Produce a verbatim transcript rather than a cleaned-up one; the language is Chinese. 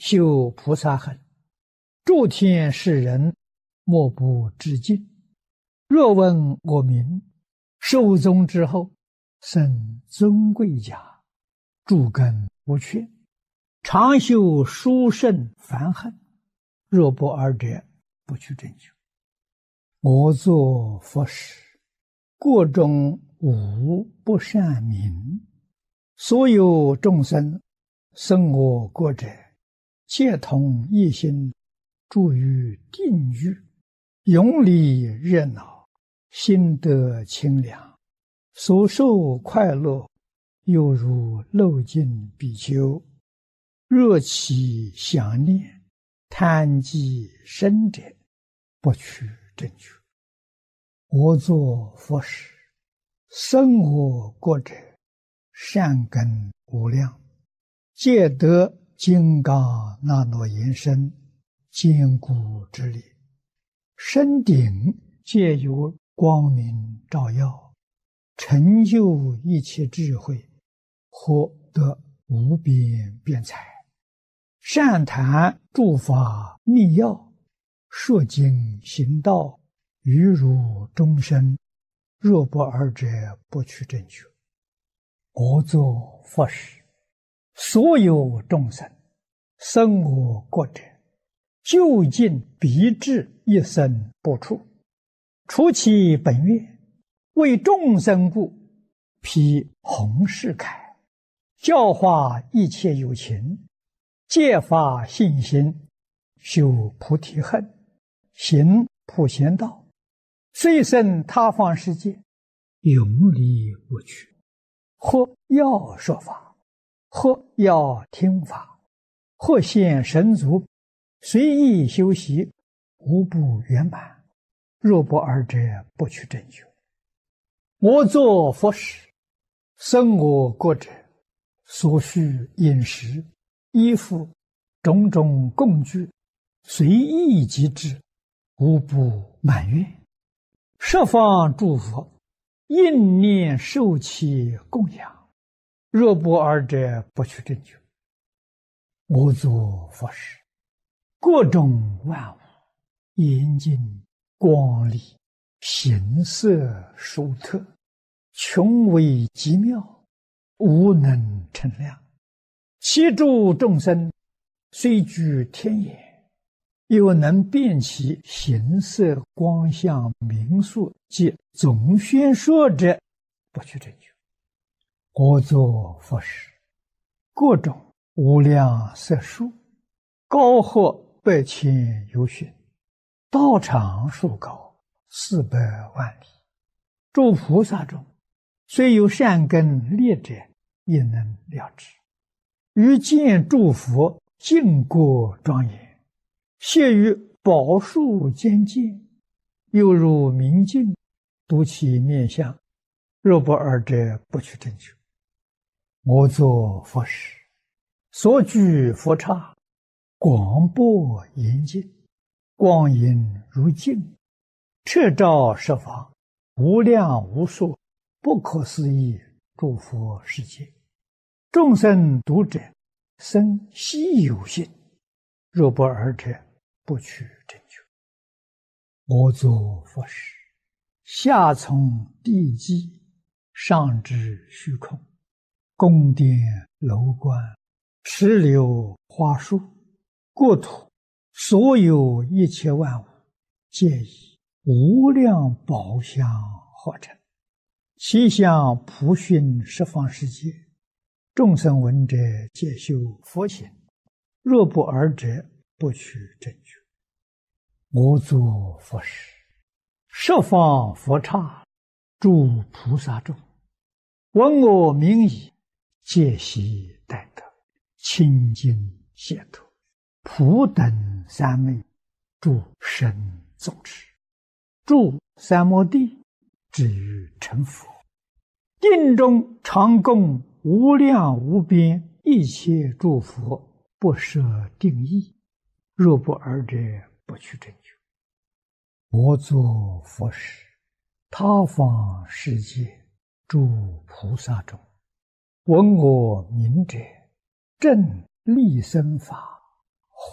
修菩萨行，诸天世人莫不致敬。若问我名，寿终之后，生尊贵家，诸根无缺，常修殊胜梵行。若不尔者，不去正觉。我作佛时，国中无不善名。所有众生生我国者，皆同一心，住于定狱，永离热闹，心得清凉，所受快乐，犹如漏尽比丘。若其想念，贪积深者，不取正觉。我作佛时，生我国者，善根无量，皆得金刚那罗延身，坚固之力。身顶皆有光明照耀，成就一切智慧，获得无边辩才。善谈诸法密要，说经行道，于如众生。若不尔者，不取正觉。我作佛时，所有众生生我国者，究竟必至一生不处。除其本愿，为众生故，披弘誓铠，教化一切有情，戒发信心，修菩提恨，行普贤道，虽生他方世界，永离无趣。或要说法，或要听法，或现神足，随意修习，无不圆满。若不尔者，不取正觉。我作佛时，生我国者，所需饮食、衣服、种种供具，随意即至，无不满愿。十方诸佛应念受其供养。若不尔者，不取正觉。我作佛时，各种万物严净光丽，形色殊特，穷微极妙，无能称量。其诸众生虽居天眼，又能辨其形色光相名数及总宣说者，不取正觉。我作佛时，各种无量色数，高或百千由旬，道长数高，四百万里。诸菩萨中，虽有善根劣者，也能了知。于见诸佛净国庄严，谢于宝树间见，犹如明镜，睹其面相。若不尔者，不取正觉。我作佛时，所居佛刹，广博严净，光影如镜，彻照十方，无量无数，不可思议诸佛世界。众生读者，生希有信。若不尔者，不取正觉。我作佛时，下从地基，上至虚空，宫殿楼观，池流花树，国土，所有一切万物，皆以无量宝相化成。其相普熏十方世界，众生闻者，皆修佛行。若不尔者，不取正觉。我作佛时，十方佛刹，诸菩萨众，闻我名已，皆悉待得，清净解脱，普等三昧，诸神众持，住三摩地，至于成佛。定中常供无量无边一切诸佛，不设定义。若不尔者，不取正觉。我作佛时，他方世界诸菩萨中，闻我名者，正利生法，